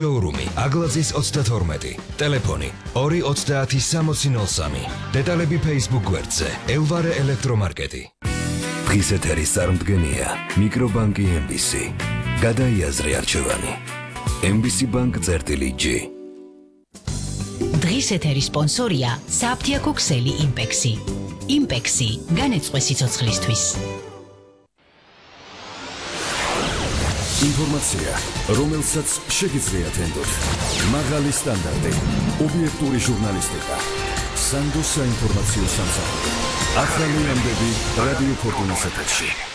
Showroom-ი Aglatzis 32, ტელეფონი 230 დეტალები Facebook გვერდზე, Elvare ელექტრომარკეტი. დღის ეთერის წარმდგენია მიკრობანკი MBC. გადაიაზრე არჩევანი. MBC Bank წერტილი-G. დღის ეთერის სპონსორია საფთიაქო ქსელი იმპექსი. იმპექსი განეწყვე სიცოცხლისთვის. ინფორმაცია, რომელსაც შეგიძლიათ ენდოთ. მაღალი სტანდარტი, ობიექტური ჟურნალისტიკა. სანდოს საინფორმაციო სამსახური. ახალი ამბები რადიო ფორტუნას ეთერში.